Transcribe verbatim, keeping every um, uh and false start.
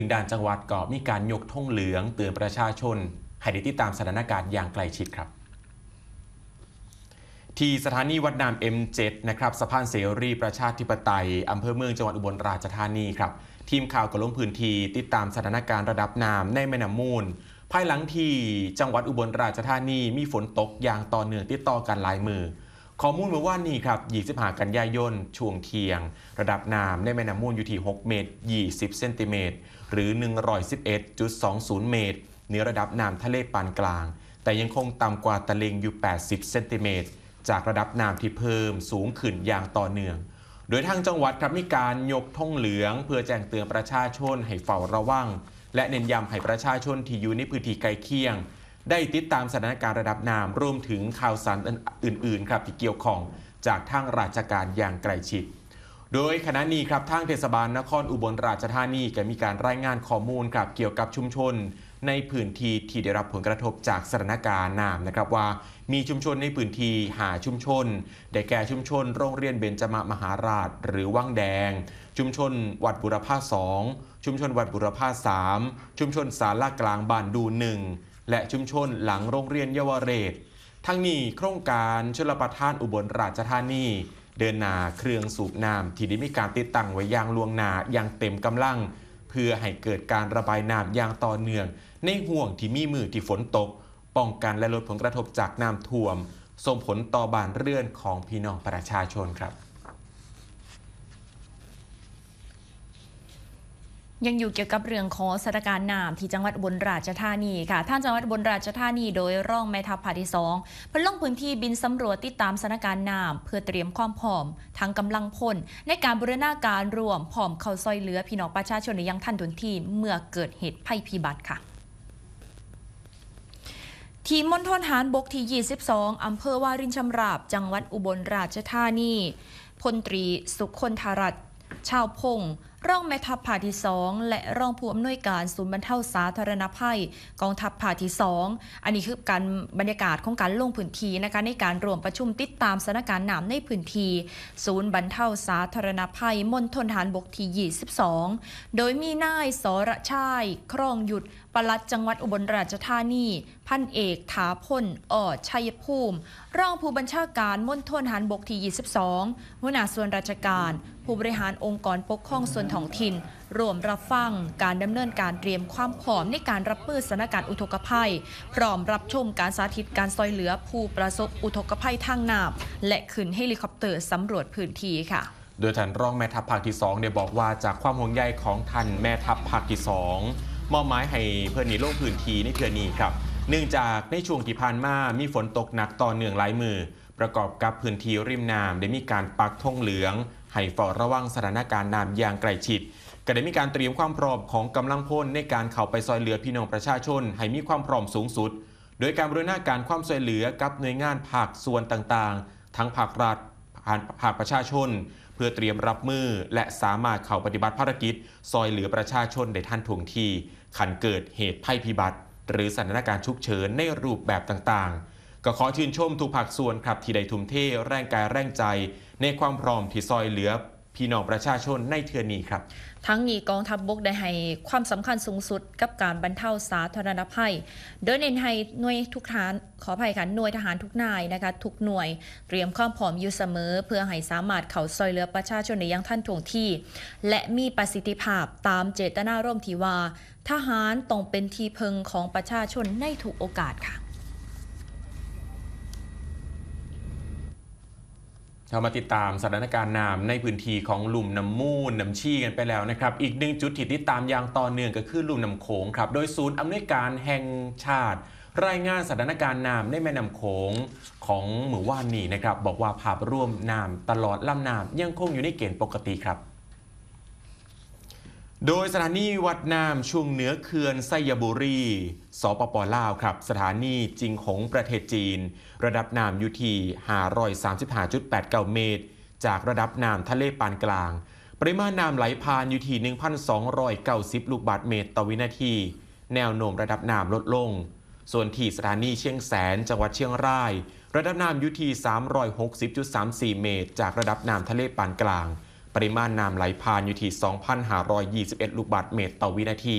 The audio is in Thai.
ด่านจังหวัดก็มีการยกธงเหลืองเตือนประชาชนให้ได้ติดตามสถานการณ์อย่างใกล้ชิดครับที่สถานีวัดน้ำ เอ็ม เจ็ด นะครับสะพานเสรีประชาธิปไตยอำเภอเมืองจังหวัดอุบลราชธานีครับทีมข่าวก็ลงพื้นที่ติดตามสถานการณ์ระดับน้ำในแม่น้ำมูลภายหลังที่จังหวัดอุบลราชธานีมีฝนตกอย่างต่อเนื่องติดต่อกันหลายมือข้อมูลเมื่อวานนี้ครับยี่สิบห้ากันยายนช่วงเที่ยงระดับน้ำในแม่น้ำมูลอยู่ที่หกเมตรยี่สิบเซนติเมตรหรือ หนึ่งร้อยสิบเอ็ดจุดสองศูนย์ เมตรเหนือระดับน้ำทะเลปานกลางแต่ยังคงต่ำกว่าตลิ่งอยู่แปดสิบเซนติเมตรจากระดับน้ำที่เพิ่มสูงขึ้นอย่างต่อเนื่องโดยทางจังหวัดครับมีการยกธงเหลืองเพื่อแจ้งเตือนประชาชนให้เฝ้าระวังและเน้นย้ำให้ประชาชนที่อยู่ในพื้นที่ใกล้เคียงได้ติดตามสถานการณ์ระดับน้ำรวมถึงข่าวสารอื่นๆครับที่เกี่ยวข้องจากทางราชการอย่างใกล้ชิดโดยขณะนี้ครับทางเทศบาลนครอุบลราชธานีก็มีการรายงานข้อมูลครับเกี่ยวกับชุมชนในพื้นที่ที่ได้รับผลกระทบจากสถานการณ์น้ำนะครับว่ามีชุมชนในพื้นที่หาชุมชนได้แก่ชุมชนโรงเรียนเบญจมมหาราชหรือวังแดงชุมชนวัดบุรพาสองชุมชนวัดบุรพาสามชุมชนศาลากลางบ้านดูหนึ่งและชุมชนหลังโรงเรียนเยาวเรศทั้งนี้โครงการชลประทานอุบลราชธานีเดินหน้าเครื่องสูบน้ำที่ได้มีการติดตั้งไว้อย่างล่วงหน้าอย่างเต็มกำลังเพื่อให้เกิดการระบายน้ำอย่างต่อเนื่องในห่วงที่มีมือที่ฝนตกป้องกันและลดผลกระทบจากน้ำท่วมส่งผลต่อบ้านเรือนของพี่น้องประชาชนครับยังอยู่เกี่ยวกับเรื่องของสถานการณ์น้ำที่จังหวัดอุบลราชธานีค่ะท่านจังหวัดอุบลราชธานีโดยร่องแม่ทัพภาคที่สองเพิ่นลงพื้นที่บินสำรวจติดตามสถานการณ์น้ำเพื่อเตรียมความพร้อมทั้งกำลังพลในการบูรณาการรวมพร้อมเข้าซอยเหลือพี่น้องประชาชนในยังทันท่วงทีเมื่อเกิดเหตุภัยพิบัติค่ะทีมมณฑลทหารบกที่ยี่สิบสองอำเภอวารินชำราบจังหวัดอุบลราชธานีพลตรีสุคนธารัตน์ชาวพงร่องแม่ทัพภาคที่สองและรองผู้อำนวยการศูนย์บรรเทาสาธารณภัยกองทัพภาคที่สองอันนี้คือการบรรยากาศของการลงพื้นที่นะคะในการรวมประชุมติดตามสถานการณ์น้ำในพื้นที่ศูนย์บรรเทาสาธารณภัยมณฑลทหารบกที่ยี่สิบสองโดยมีนายสรชัยครองหยุดปลัดจังหวัดอุบลราชธานีพันเอกถาพลอ่อชัยภูมิรองผู้บัญชาการมณฑลทหารบกที่ยี่สิบสองหัวหน้าส่วนราชการผู้บริหารองค์กรปกครองส่วนท้องถิ่นรวมรับฟังการดำเนินการเตรียมความพร้อมในการรับมือสถานการณ์อุทกภัยพร้อมรับชมการสาธิตการซอยเหลือผู้ประสบอุทกภัยทางน้ำและขึ้นเฮลิคอปเตอร์สำรวจพื้นที่ค่ะโดยท่านรองแม่ทัพภาคที่สองได้บอกว่าจากความห่วงใยของท่านแม่ทัพภาคที่สองมอบหมายให้เพื่อนหนีลงพื้นที่ในเทือนี้ครับเนื่องจากในช่วงที่ผ่านมามีฝนตกหนักต่อเนื่องหลายมือประกอบกับพื้นที่ริมน้ำได้มีการปักธงเหลืองให้เฝ้าระวังสถานการณ์น้ำอย่างใกล้ชิดก็ได้มีการเตรียมความพร้อมของกำลังพลในการเข้าไปซอยเหลือพี่น้องประชาชนให้มีความพร้อมสูงสุดโดยการบูรณาการความช่วยเหลือกับหน่วยงานภาคส่วนต่างๆทั้งภาครัฐภาคประชาชนเพื่อเตรียมรับมือและสามารถเข้าปฏิบัติภารกิจซอยเหลือประชาชนได้ทันท่วงทีขันเกิดเหตุภัยพิบัติหรือสถานการณ์ฉุกเฉินในรูปแบบต่างๆก็ขอชื่นชมทุกภาคส่วนครับที่ได้ทุ่มเทแรงกายแรงใจในความพร้อมที่ซอยเหลือพี่น้องประชาชนในเทือนี้ครับทั้งนี้กองทัพบกได้ให้ความสำคัญสูงสุดกับการบรรเทาสาธารณภัยโดยเน้นให้หน่วยทุกทหารขออภัยค่ะหน่วยทหารทุกนายนะคะทุกหน่วยเตรียมความพร้อมอยู่เสมอเพื่อให้สามารถเข้าซอยเหลือประชาชนในยังทันท่วงทีและมีประสิทธิภาพตามเจตนารมณ์ที่ว่าทหารต้องเป็นที่พึ่งของประชาชนในทุกโอกาสค่ะเรามาติดตามสถานการณ์น้ำในพื้นที่ของลุ่มน้ำมูลน้ำชี่กันไปแล้วนะครับอีกหนึ่งจุดที่ติดตามอย่างต่อเนื่องก็คือลุ่มน้ำโขงครับโดยศูนย์อำนวยการแห่งชาติรายงานสถานการณ์น้ำในแม่น้ำโขงของหมู่ว่านนี้นะครับบอกว่าภาพรวมน้ำตลอดลำน้ำยังคงอยู่ในเกณฑ์ปกติครับโดยสถานีวัดน้ำช่วงเหนือเขื่อนไซยบุรีสปป.ลาวครับสถานีจิงหงประเทศจีนระดับน้ำอยู่ที่ห้าร้อยสามสิบห้าจุดแปดเก้า เมตรจากระดับน้ำทะเลปานกลางปริมาณน้ำไหลผ่านอยู่ที่ หนึ่งพันสองร้อยเก้าสิบ ลูกบาศก์เมตรต่อวินาทีแนวโน้มระดับน้ำลดลงส่วนที่สถานีเชียงแสนจังหวัดเชียงรายระดับน้ำอยู่ที่ สามร้อยหกสิบจุดสามสี่ เมตรจากระดับน้ำทะเลปานกลางปริมาณน้ำไหลผ่านอยู่ที่ สองพันห้าร้อยยี่สิบเอ็ด ลูกบาศก์เมตรต่อวินาที